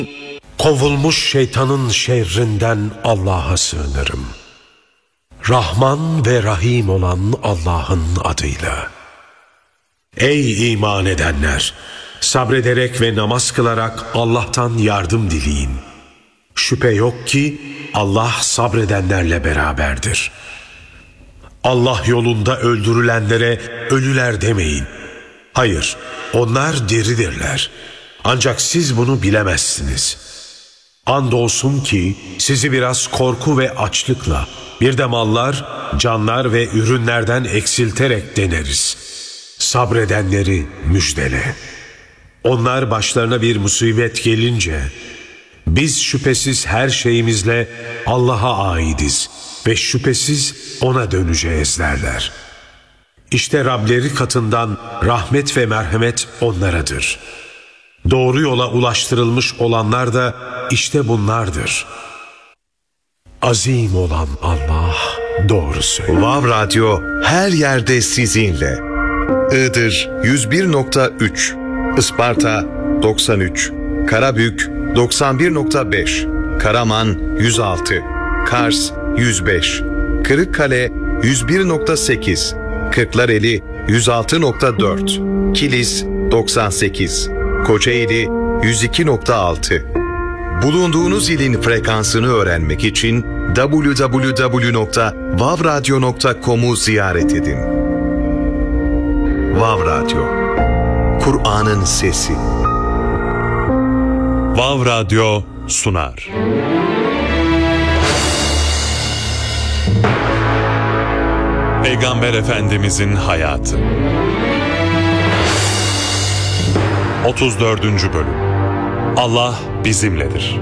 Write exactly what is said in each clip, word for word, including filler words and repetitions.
Kovulmuş şeytanın şerrinden Allah'a sığınırım. Rahman ve Rahim olan Allah'ın adıyla. Ey iman edenler! Sabrederek ve namaz kılarak Allah'tan yardım dileyin. Şüphe yok ki Allah sabredenlerle beraberdir. Allah yolunda öldürülenlere ölüler demeyin. Hayır, onlar diridirler. Ancak siz bunu bilemezsiniz. Andolsun ki sizi biraz korku ve açlıkla, bir de mallar, canlar ve ürünlerden eksilterek deneriz. Sabredenleri müjdele. Onlar başlarına bir musibet gelince, biz şüphesiz her şeyimizle Allah'a aidiz ve şüphesiz O'na döneceğiz derler. İşte Rableri katından rahmet ve merhamet onlaradır. Doğru yola ulaştırılmış olanlar da işte bunlardır. Azim olan Allah doğru söylüyor. Vav Radyo her yerde sizinle. Iğdır yüz bir nokta üç, Isparta doksan üç, Karabük doksan bir nokta beş, Karaman yüz altı, Kars yüz beş, Kırıkkale yüz bir nokta sekiz, Kırklareli yüz altı nokta dört, Kilis doksan sekiz, Kocaeli yüz iki nokta altı. Bulunduğunuz ilin frekansını öğrenmek için double-u double-u double-u nokta vav radyo nokta com'u ziyaret edin. Vav Radyo, Kur'an'ın sesi. Vav Radyo sunar. Peygamber Efendimizin hayatı. otuz dördüncü bölüm. Allah bizimledir.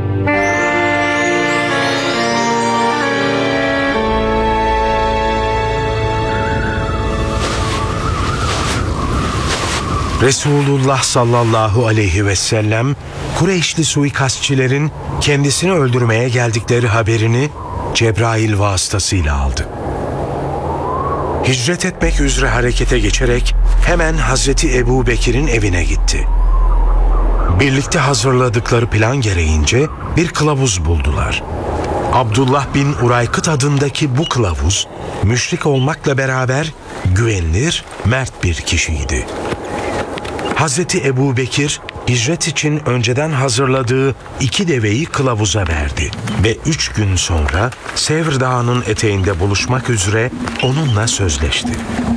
Resulullah sallallahu aleyhi ve sellem Kureyşli suikastçilerin kendisini öldürmeye geldikleri haberini Cebrail vasıtasıyla aldı. Hicret etmek üzere harekete geçerek hemen Hazreti Ebu Bekir'in evine gitti. Birlikte hazırladıkları plan gereğince bir kılavuz buldular. Abdullah bin Uraykıt adındaki bu kılavuz, müşrik olmakla beraber güvenilir, mert bir kişiydi. Hazreti Ebu Bekir, hicret için önceden hazırladığı iki deveyi kılavuza verdi ve üç gün sonra Sevr Dağı'nın eteğinde buluşmak üzere onunla sözleşti.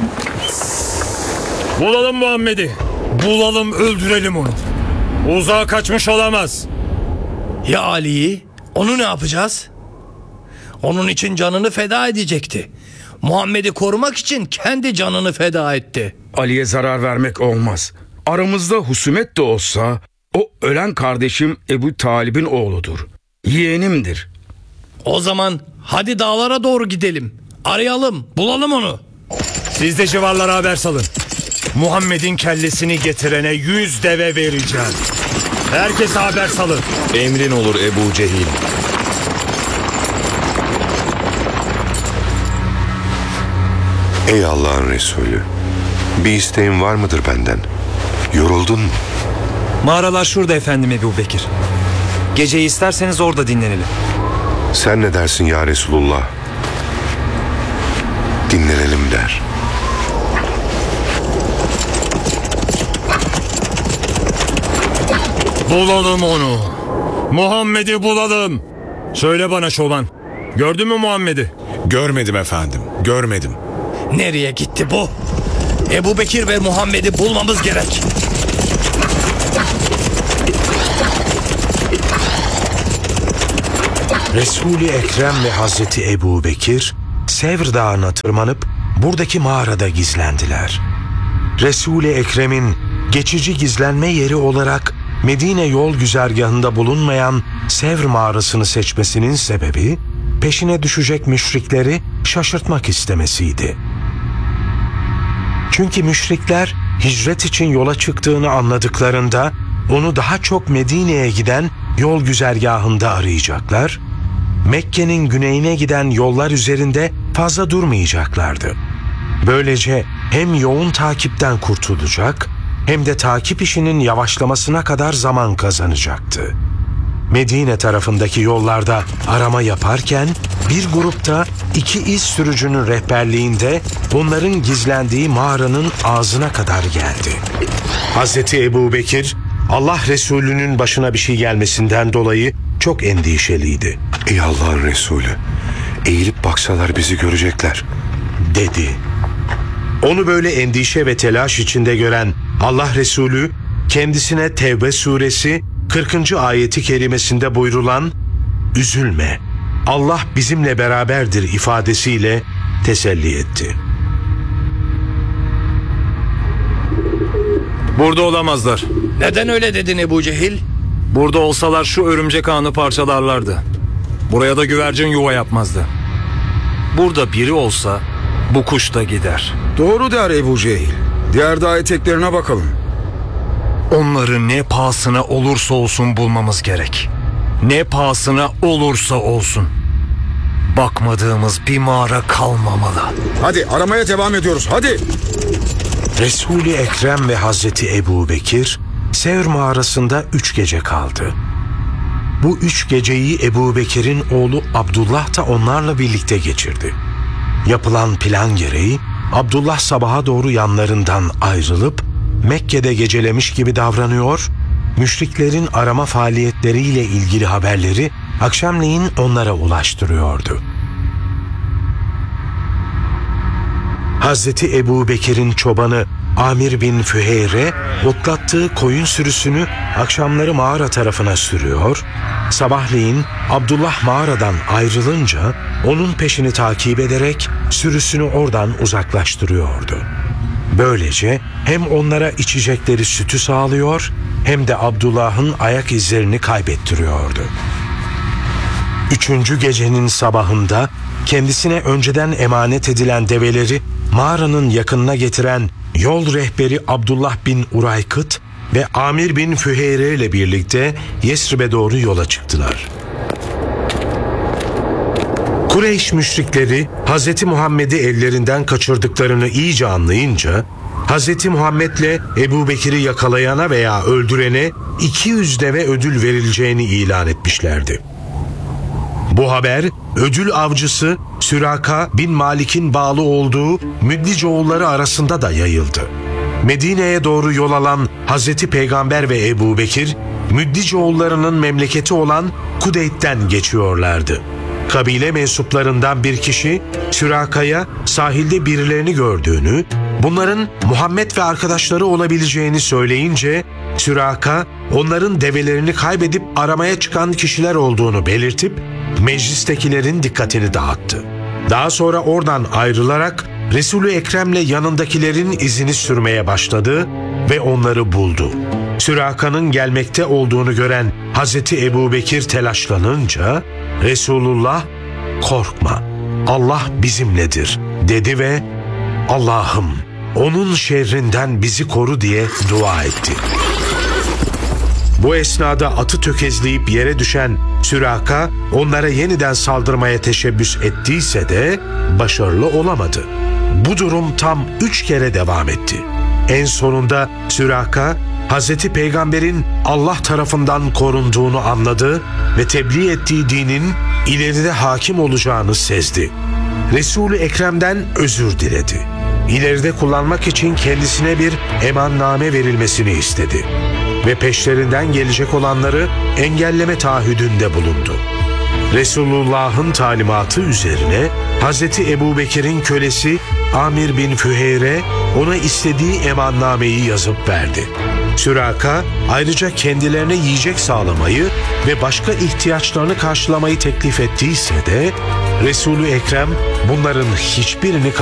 Bulalım Muhammed'i, bulalım, öldürelim onu. Uzağa kaçmış olamaz. Ya Ali'yi? Onu ne yapacağız? Onun için canını feda edecekti. Muhammed'i korumak için kendi canını feda etti. Ali'ye zarar vermek olmaz. Aramızda husumet de olsa o ölen kardeşim Ebu Talib'in oğludur. Yeğenimdir. O zaman hadi dağlara doğru gidelim. Arayalım, bulalım onu. Siz de civarlara haber salın. Muhammed'in kellesini getirene yüz deve vereceğim. Herkese haber salın. Emrin olur Ebu Cehil. Ey Allah'ın Resulü, bir isteğin var mıdır benden? Yoruldun mu? Mağaralar şurada efendim Ebu Bekir. Geceyi isterseniz orada dinlenelim. Sen ne dersin ya Resulullah? Dinlenelim der. Bulalım onu. Muhammed'i bulalım. Söyle bana çoban. Gördün mü Muhammed'i? Görmedim efendim, görmedim. Nereye gitti bu? Ebu Bekir ve Muhammed'i bulmamız gerek. Resul-i Ekrem ve Hazreti Ebu Bekir Sevr Dağı'na tırmanıp buradaki mağarada gizlendiler. Resul-i Ekrem'in geçici gizlenme yeri olarak Medine yol güzergahında bulunmayan Sevr mağarasını seçmesinin sebebi peşine düşecek müşrikleri şaşırtmak istemesiydi. Çünkü müşrikler hicret için yola çıktığını anladıklarında onu daha çok Medine'ye giden yol güzergahında arayacaklar, Mekke'nin güneyine giden yollar üzerinde fazla durmayacaklardı. Böylece hem yoğun takipten kurtulacak hem de takip işinin yavaşlamasına kadar zaman kazanacaktı. Medine tarafındaki yollarda arama yaparken bir grupta iki iz sürücünün rehberliğinde onların gizlendiği mağaranın ağzına kadar geldi. Hazreti Ebubekir, Allah Resulü'nün başına bir şey gelmesinden dolayı çok endişeliydi. Ey Allah'ın Resulü, eğilip baksalar bizi görecekler. Dedi. Onu böyle endişe ve telaş içinde gören Allah Resulü kendisine Tevbe suresi kırkıncı ayeti kerimesinde buyrulan "Üzülme, Allah bizimle beraberdir" ifadesiyle teselli etti. Burada olamazlar. Neden öyle dedin Ebu Cehil? Burada olsalar şu örümcek ağını parçalarlardı. Buraya da güvercin yuva yapmazdı. Burada biri olsa bu kuş da gider. Doğru der Ebu Cehil. Diğer dağ eteklerine bakalım. Onları ne pahasına olursa olsun bulmamız gerek. Ne pahasına olursa olsun. Bakmadığımız bir mağara kalmamalı. Hadi aramaya devam ediyoruz, hadi. Resul-i Ekrem ve Hazreti Ebubekir Sevr mağarasında üç gece kaldı. Bu üç geceyi Ebubekir'in oğlu Abdullah da onlarla birlikte geçirdi. Yapılan plan gereği Abdullah sabaha doğru yanlarından ayrılıp Mekke'de gecelemiş gibi davranıyor, müşriklerin arama faaliyetleriyle ilgili haberleri akşamleyin onlara ulaştırıyordu. Hazreti Ebubekir'in çobanı Amir bin Füheyre otlattığı koyun sürüsünü akşamları mağara tarafına sürüyor, sabahleyin Abdullah mağaradan ayrılınca onun peşini takip ederek sürüsünü oradan uzaklaştırıyordu. Böylece hem onlara içecekleri sütü sağlıyor hem de Abdullah'ın ayak izlerini kaybettiriyordu. Üçüncü gecenin sabahında kendisine önceden emanet edilen develeri mağaranın yakınına getiren yol rehberi Abdullah bin Uraykıt ve Amir bin Füheyre ile birlikte Yesrib'e doğru yola çıktılar. Kureyş müşrikleri Hz. Muhammed'i ellerinden kaçırdıklarını iyice anlayınca Hz. Muhammed'le Ebubekir'i yakalayana veya öldürene iki yüz deve ödül verileceğini ilan etmişlerdi. Bu haber ödül avcısı Süraka bin Malik'in bağlı olduğu Müdlicoğulları arasında da yayıldı. Medine'ye doğru yol alan Hazreti Peygamber ve Ebubekir, Müdlicoğullarının memleketi olan Kudeyt'ten geçiyorlardı. Kabile mensuplarından bir kişi Süraka'ya sahilde birilerini gördüğünü, bunların Muhammed ve arkadaşları olabileceğini söyleyince Süraka onların develerini kaybedip aramaya çıkan kişiler olduğunu belirtip meclistekilerin dikkatini dağıttı. Daha sonra oradan ayrılarak Resul-i Ekrem'le yanındakilerin izini sürmeye başladı ve onları buldu. Süraka'nın gelmekte olduğunu gören Hazreti Ebubekir telaşlanınca Resulullah "Korkma, Allah bizimledir" dedi ve "Allah'ım onun şerrinden bizi koru" diye dua etti. Bu esnada atı tökezleyip yere düşen Süraka onlara yeniden saldırmaya teşebbüs ettiyse de başarılı olamadı. Bu durum tam üç kere devam etti. En sonunda Süraka Hazreti Peygamber'in Allah tarafından korunduğunu anladı ve tebliğ ettiği dinin ileride hakim olacağını sezdi. Resul-i Ekrem'den özür diledi. İleride kullanmak için kendisine bir emanname verilmesini istedi ve peşlerinden gelecek olanları engelleme taahhüdünde bulundu. Resulullah'ın talimatı üzerine Hazreti Ebubekir'in kölesi Amir bin Füheyre ona istediği emannameyi yazıp verdi. Süraka ayrıca kendilerine yiyecek sağlamayı ve başka ihtiyaçlarını karşılamayı teklif ettiyse de Resul-i Ekrem bunların hiçbirini